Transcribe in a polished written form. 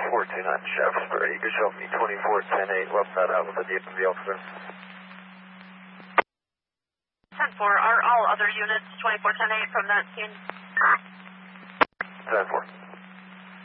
on Shaftesbury. You can show me 24-10-8, left side out with the DMV officer. 10-4, are all other units 24-10-8 from that scene? 10-4.